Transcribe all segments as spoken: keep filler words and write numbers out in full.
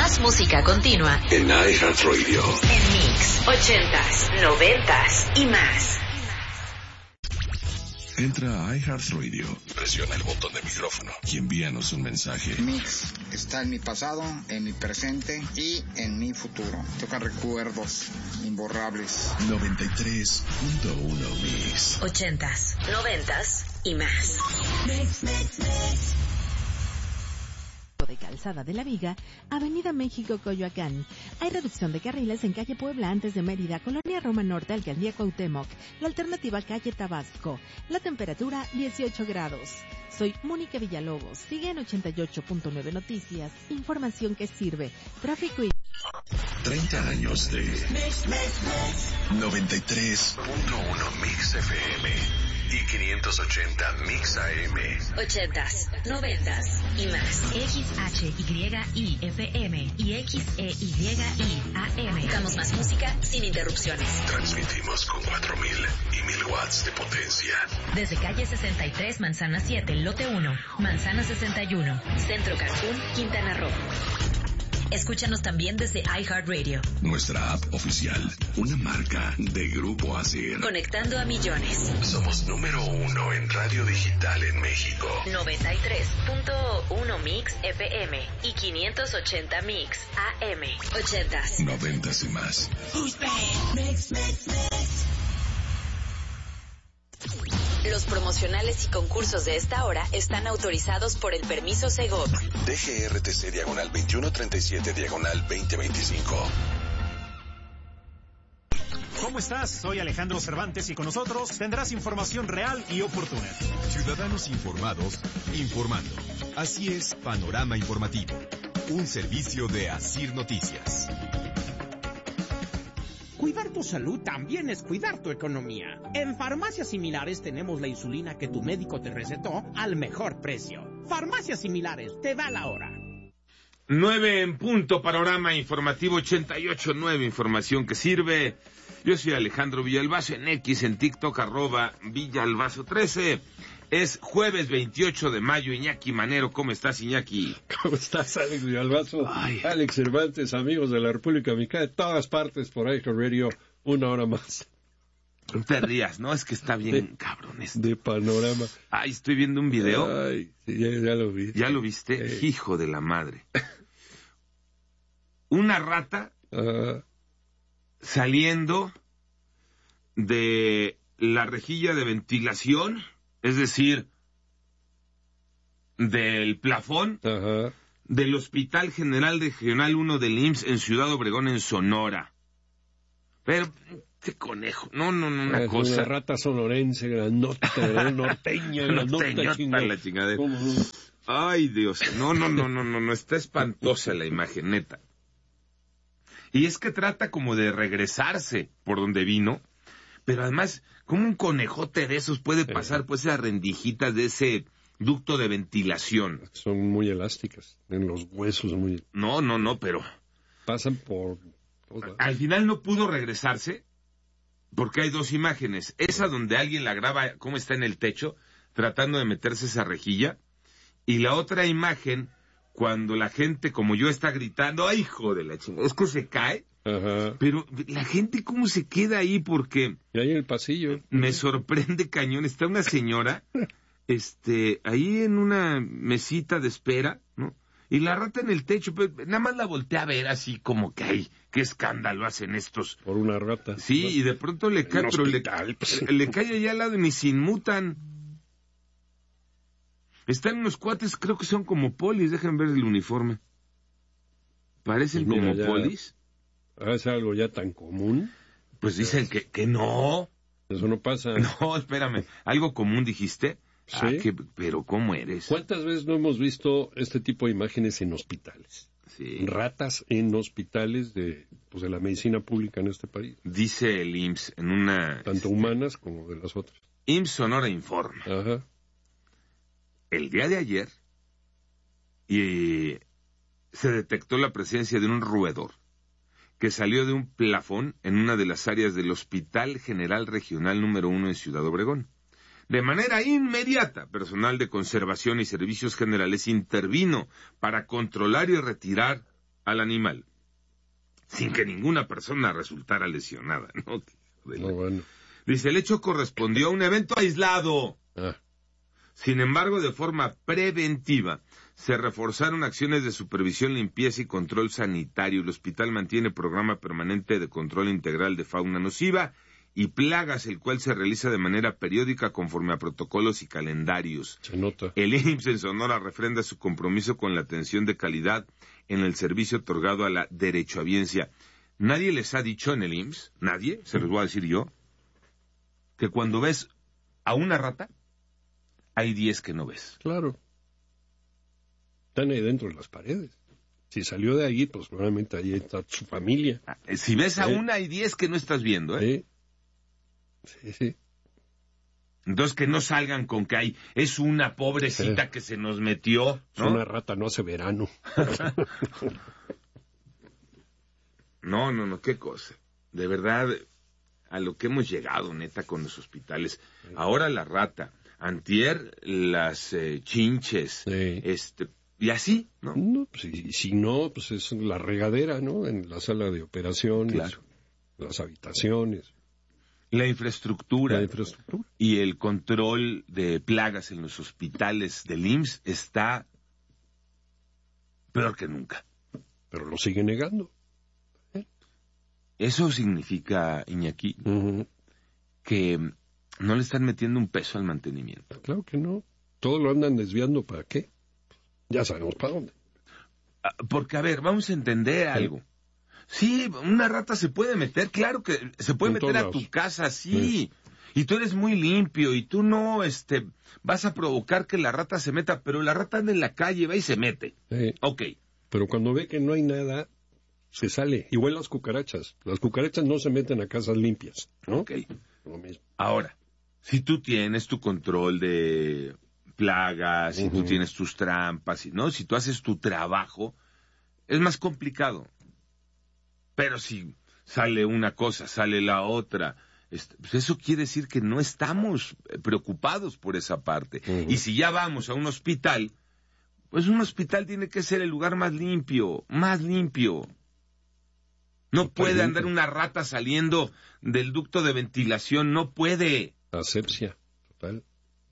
Más música continua en iHeartRadio. En Mix, ochentas, noventas y más. Entra a iHeartRadio, presiona el botón de micrófono y envíanos un mensaje. Mix está en mi pasado, en mi presente y en mi futuro. Toca recuerdos imborrables. noventa y tres punto uno Mix. Ochentas, noventas y más. Mix, mix, mix. De Calzada de la Viga, Avenida México, Coyoacán. Hay reducción de carriles en calle Puebla antes de Mérida, Colonia Roma Norte, Alcaldía Cuauhtémoc. La alternativa calle Tabasco. La temperatura dieciocho grados. Soy Mónica Villalobos. Sigue en ochenta y ocho punto nueve Noticias. Información que sirve. Tráfico y... treinta años de Mix, mix, mix. noventa y tres punto uno Mix F M y quinientos ochenta Mix A M. Ochentas, noventas y más. X H Y I F M y X E Y I A M. Damos más música sin interrupciones. Transmitimos con cuatro mil y mil watts de potencia. Desde calle sesenta y tres, Manzana siete, lote uno, Manzana sesenta y uno, Centro Cancún, Quintana Roo. Escúchanos también desde iHeartRadio. Nuestra app oficial, una marca de Grupo Asir. Conectando a millones. Somos número uno en radio digital en México. noventa y tres punto uno Mix F M y quinientos ochenta Mix A M. Ochentas. Noventas y más. Mix, mix, mix. Los promocionales y concursos de esta hora están autorizados por el permiso Segov. D G R T C diagonal veintiuno treinta y siete diagonal veinte veinticinco. ¿Cómo estás? Soy Alejandro Cervantes y con nosotros tendrás información real y oportuna. Ciudadanos informados, informando. Así es, Panorama Informativo. Un servicio de Asir Noticias. Cuidar tu salud también es cuidar tu economía. En Farmacias Similares tenemos la insulina que tu médico te recetó al mejor precio. Farmacias Similares, te da la hora. nueve en punto, Panorama Informativo ochenta y ocho punto nueve, información que sirve. Yo soy Alejandro Villalbazo, en X, en TikTok, arroba Villalbazo trece. Es jueves veintiocho de mayo. Iñaki Manero, ¿cómo estás, Iñaki? ¿Cómo estás, Alex Villalbazo? Ay. Alex Cervantes, amigos de la República Mexicana, de todas partes por iHeartRadio, una hora más. No te rías, ¿no? Es que está bien de, cabrón esto. De Panorama. Ay, estoy viendo un video. Ay, sí, ya, ya lo vi. ¿Ya lo viste? Eh. Hijo de la madre. Una rata uh. saliendo de la rejilla de ventilación, es decir, del plafón uh-huh. del Hospital General Regional uno del I M S S en Ciudad Obregón, en Sonora. Pero, qué conejo, no, no, no, una es cosa. Una rata sonorense, grandota, norteña, grandota, chingada. La chingadera. Ay, Dios, no, no, no, no, no, no, está espantosa la imagen, neta. Y es que trata como de regresarse por donde vino, pero además, como un conejote de esos puede pasar, pues, esas rendijitas de ese ducto de ventilación. Son muy elásticas, en los huesos muy... No, no, no, pero... Pasan por... Al final no pudo regresarse, porque hay dos imágenes. Esa donde alguien la graba, cómo está en el techo, tratando de meterse esa rejilla, y la otra imagen, cuando la gente, como yo, está gritando, ¡ay, hijo de la chingada! Es que se cae. Ajá. Pero la gente cómo se queda ahí, porque... Y ahí en el pasillo. Me sorprende cañón. Está una señora, este, ahí en una mesita de espera, ¿no? Y la rata en el techo, pues, nada más la voltea a ver así como que, ay, qué escándalo hacen estos. Por una rata. Sí, y de pronto le cae, pero le, le cae allá al lado y ni se inmutan. Están unos cuates, creo que son como polis, dejen ver el uniforme. Parecen pues mira, como ya... polis. ¿Es algo ya tan común? Pues dicen que, que no. Eso no pasa. No, espérame. ¿Algo común dijiste? Sí. Ah, que, pero ¿cómo eres? ¿Cuántas veces no hemos visto este tipo de imágenes en hospitales? Sí. Ratas en hospitales de, pues, de la medicina pública en este país. Dice el I M S S en una... Tanto humanas como de las otras. I M S S Sonora informa. Ajá. El día de ayer y se detectó la presencia de un roedor que salió de un plafón en una de las áreas del Hospital General Regional número uno en Ciudad Obregón. De manera inmediata, personal de conservación y servicios generales intervino para controlar y retirar al animal, sin que ninguna persona resultara lesionada, ¿no? No, bueno. Dice, el hecho correspondió a un evento aislado. Ah. Sin embargo, de forma preventiva, se reforzaron acciones de supervisión, limpieza y control sanitario. El hospital mantiene programa permanente de control integral de fauna nociva y plagas, el cual se realiza de manera periódica conforme a protocolos y calendarios. Se nota. El I M S S en Sonora refrenda su compromiso con la atención de calidad en el servicio otorgado a la derechohabiencia. Nadie les ha dicho en el I M S S, nadie, se los voy a decir yo, que cuando ves a una rata, hay diez que no ves. Claro. Están ahí dentro de las paredes. Si salió de ahí, pues probablemente ahí está su familia. Si ves a ¿Eh? una, hay diez que no estás viendo, ¿eh? Sí, sí, sí. Entonces que no salgan con que hay, es una pobrecita sí. que se nos metió, ¿no? Es una rata, no hace verano. No, no, no, qué cosa. De verdad, a lo que hemos llegado, neta, con los hospitales. Sí. Ahora la rata, antier las eh, chinches, sí. este, y así, ¿no? No, pues, y si no, pues es la regadera, ¿no? En la sala de operaciones, claro. Las habitaciones. La infraestructura, la infraestructura y el control de plagas en los hospitales del I M S S está peor que nunca. Pero lo sigue negando. ¿Eh? Eso significa, Iñaki, uh-huh. que no le están metiendo un peso al mantenimiento. Claro que no. Todo lo andan desviando, ¿para qué? Ya sabemos para dónde. Porque, a ver, vamos a entender algo. Sí. Sí, una rata se puede meter, claro que se puede meter a tu casa, sí. sí. Y tú eres muy limpio y tú no este, vas a provocar que la rata se meta, pero la rata anda en la calle, va y se mete. Sí. Ok. Pero cuando ve que no hay nada, se sale. Igual las cucarachas. Las cucarachas no se meten a casas limpias, ¿no? Ok. Lo mismo. Ahora, si tú tienes tu control de plagas, si uh-huh. tú tienes tus trampas, ¿no? Si tú haces tu trabajo, es más complicado. Pero si sale una cosa, sale la otra, pues eso quiere decir que no estamos preocupados por esa parte. Uh-huh. Y si ya vamos a un hospital, pues un hospital tiene que ser el lugar más limpio, más limpio. No puede limpio. Andar una rata saliendo del ducto de ventilación, no puede. Asepsia, total.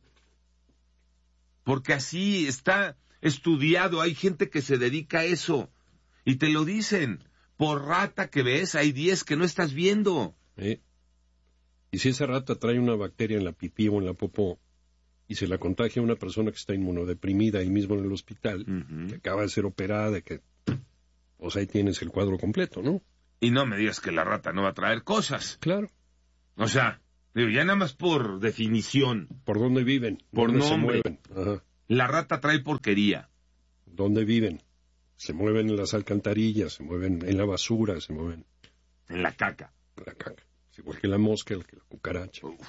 Porque así está estudiado, hay gente que se dedica a eso, y te lo dicen. Por rata que ves, hay diez que no estás viendo. ¿Eh? Y si esa rata trae una bacteria en la pipí o en la popó y se la contagia a una persona que está inmunodeprimida ahí mismo en el hospital, uh-huh. que acaba de ser operada, que pues ahí tienes el cuadro completo, ¿no? Y no me digas que la rata no va a traer cosas. Claro. O sea, digo, ya nada más por definición. ¿Por dónde viven? Por ¿Dónde nombre. Se mueven? Ajá. La rata trae porquería. ¿Dónde viven? Se mueven en las alcantarillas, se mueven en la basura, se mueven... En la caca. En la caca. Igual que la mosca, que la cucaracha. Uf.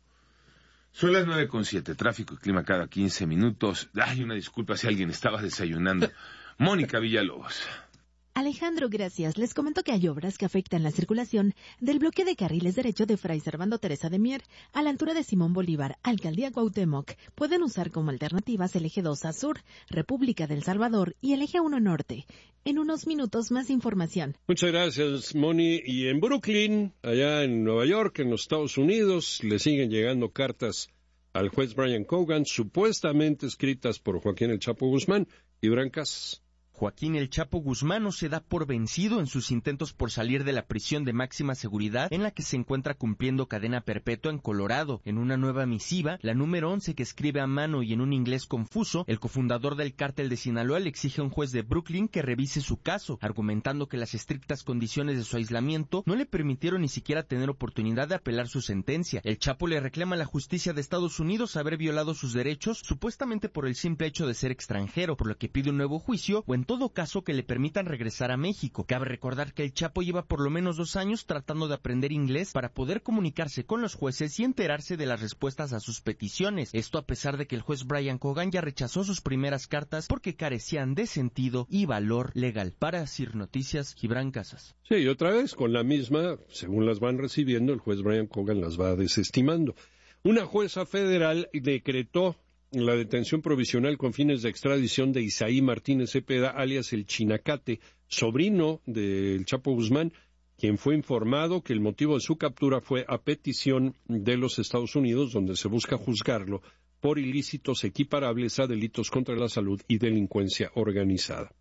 Son las nueve con siete, tráfico y clima cada quince minutos. Ay, una disculpa si alguien estaba desayunando. Mónica Villalobos. Alejandro, gracias. Les comento que hay obras que afectan la circulación del bloque de carriles derecho de Fray Servando Teresa de Mier a la altura de Simón Bolívar, Alcaldía Cuauhtémoc. Pueden usar como alternativas el eje dos A Sur, República del Salvador y el eje uno Norte. En unos minutos más información. Muchas gracias, Moni. Y en Brooklyn, allá en Nueva York, en los Estados Unidos, le siguen llegando cartas al juez Brian Cogan, supuestamente escritas por Joaquín El Chapo Guzmán y Brancas. Joaquín El Chapo Guzmán no se da por vencido en sus intentos por salir de la prisión de máxima seguridad en la que se encuentra cumpliendo cadena perpetua en Colorado. En una nueva misiva, la número once que escribe a mano y en un inglés confuso, el cofundador del cártel de Sinaloa le exige a un juez de Brooklyn que revise su caso, argumentando que las estrictas condiciones de su aislamiento no le permitieron ni siquiera tener oportunidad de apelar su sentencia. El Chapo le reclama a la justicia de Estados Unidos haber violado sus derechos, supuestamente por el simple hecho de ser extranjero, por lo que pide un nuevo juicio o en todo caso que le permitan regresar a México. Cabe recordar que el Chapo lleva por lo menos dos años tratando de aprender inglés para poder comunicarse con los jueces y enterarse de las respuestas a sus peticiones. Esto a pesar de que el juez Brian Cogan ya rechazó sus primeras cartas porque carecían de sentido y valor legal. Para Sir Noticias, Gibran Casas. Sí, y otra vez, con la misma, según las van recibiendo, el juez Brian Cogan las va desestimando. Una jueza federal decretó la detención provisional con fines de extradición de Isaí Martínez Cepeda, alias el Chinacate, sobrino del Chapo Guzmán, quien fue informado que el motivo de su captura fue a petición de los Estados Unidos, donde se busca juzgarlo por ilícitos equiparables a delitos contra la salud y delincuencia organizada.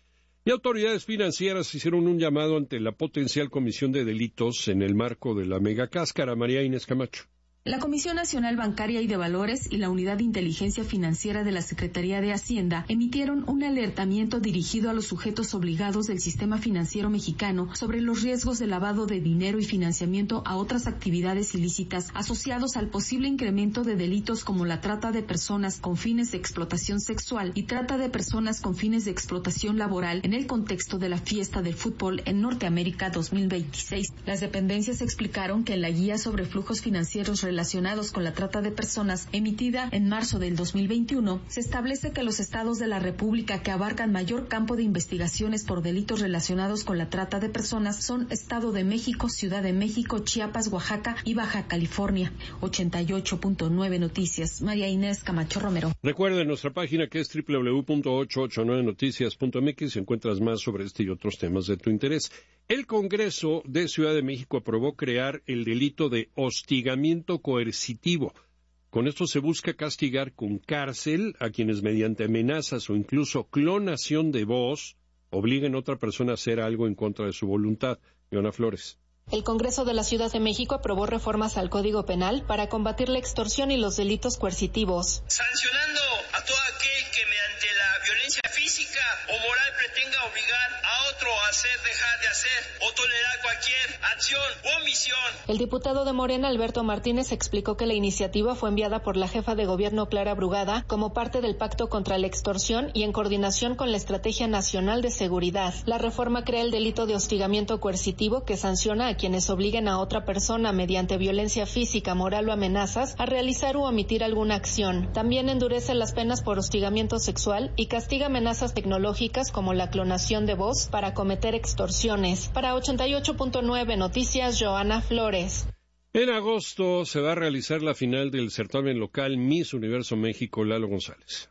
Y autoridades financieras hicieron un llamado ante la potencial comisión de delitos en el marco de la megacáscara. María Inés Camacho. La Comisión Nacional Bancaria y de Valores y la Unidad de Inteligencia Financiera de la Secretaría de Hacienda emitieron un alertamiento dirigido a los sujetos obligados del sistema financiero mexicano sobre los riesgos de lavado de dinero y financiamiento a otras actividades ilícitas asociados al posible incremento de delitos como la trata de personas con fines de explotación sexual y trata de personas con fines de explotación laboral en el contexto de la fiesta del fútbol en Norteamérica dos mil veintiséis. Las dependencias explicaron que en la guía sobre flujos financieros relacionados con la trata de personas, emitida en marzo del dos mil veintiuno, se establece que los estados de la República que abarcan mayor campo de investigaciones por delitos relacionados con la trata de personas son Estado de México, Ciudad de México, Chiapas, Oaxaca y Baja California. ochenta y ocho punto nueve Noticias. María Inés Camacho Romero. Recuerda nuestra página que es doble u doble u doble u punto ochocientos ochenta y nueve noticias punto m x y encuentras más sobre este y otros temas de tu interés. El Congreso de Ciudad de México aprobó crear el delito de hostigamiento coercitivo. Con esto se busca castigar con cárcel a quienes mediante amenazas o incluso clonación de voz obliguen a otra persona a hacer algo en contra de su voluntad. Leona Flores. El Congreso de la Ciudad de México aprobó reformas al Código Penal para combatir la extorsión y los delitos coercitivos. Sancionando a todo aquel que mediante la violencia física o moral pretenga obligar a otro a hacer, dejar de hacer o tolerar cualquier acción o omisión. El diputado de Morena, Alberto Martínez, explicó que la iniciativa fue enviada por la jefa de gobierno, Clara Brugada, como parte del Pacto contra la Extorsión y en coordinación con la Estrategia Nacional de Seguridad. La reforma crea el delito de hostigamiento coercitivo que sanciona a quienes obliguen a otra persona mediante violencia física, moral o amenazas a realizar u omitir alguna acción. También endurece las penas por hostigamiento sexual y castiga amenazas tecnológicas como la clonación de voz para cometer extorsiones. Para ochenta y ocho punto nueve Noticias, Joana Flores. En agosto se va a realizar la final del certamen local Miss Universo México. Lalo González.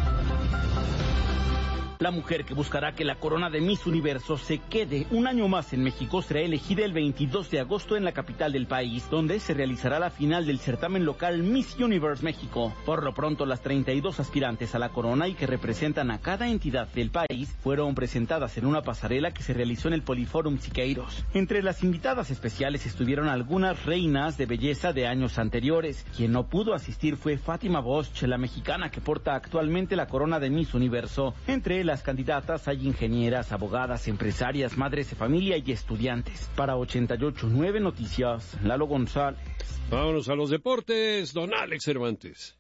La mujer que buscará que la corona de Miss Universo se quede un año más en México será elegida el veintidós de agosto en la capital del país, donde se realizará la final del certamen local Miss Universe México. Por lo pronto, las treinta y dos aspirantes a la corona y que representan a cada entidad del país fueron presentadas en una pasarela que se realizó en el Poliforum Siqueiros. Entre las invitadas especiales estuvieron algunas reinas de belleza de años anteriores. Quien no pudo asistir fue Fátima Bosch, la mexicana que porta actualmente la corona de Miss Universo. Entre las candidatas hay ingenieras, abogadas, empresarias, madres de familia y estudiantes. Para ochenta y ocho punto nueve Noticias, Lalo González. Vámonos a los deportes, don Alex Cervantes.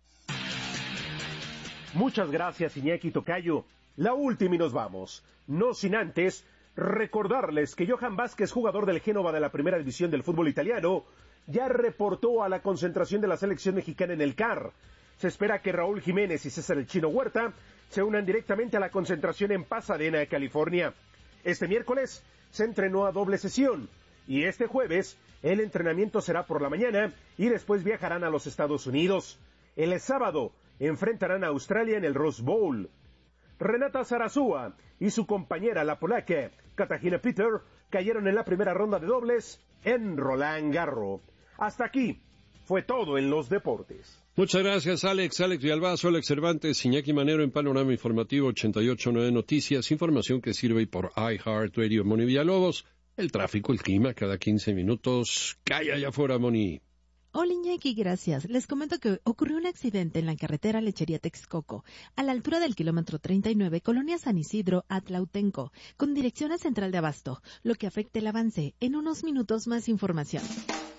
Muchas gracias, Iñaki Tocayo. La última y nos vamos. No sin antes recordarles que Johan Vázquez, jugador del Génova de la primera división del fútbol italiano, ya reportó a la concentración de la selección mexicana en el C A R. Se espera que Raúl Jiménez y César El Chino Huerta se unan directamente a la concentración en Pasadena, California. Este miércoles se entrenó a doble sesión y este jueves el entrenamiento será por la mañana y después viajarán a los Estados Unidos. El sábado enfrentarán a Australia en el Rose Bowl. Renata Zarazúa y su compañera, la polaca Katarzyna Peter, cayeron en la primera ronda de dobles en Roland Garros. Hasta aquí fue todo en los deportes. Muchas gracias, Alex. Alex Villalbazo, Alex Cervantes, Iñaki Manero en Panorama Informativo ochenta y ocho punto nueve Noticias. Información que sirve por iHeartRadio. Moni Villalobos, el tráfico, el clima, cada quince minutos. Calla allá afuera, Moni. Hola, Iñaki, gracias. Les comento que ocurrió un accidente en la carretera Lechería Texcoco, a la altura del kilómetro treinta y nueve, Colonia San Isidro, Atlautenco, con dirección a Central de Abasto, lo que afecta el avance. En unos minutos más información.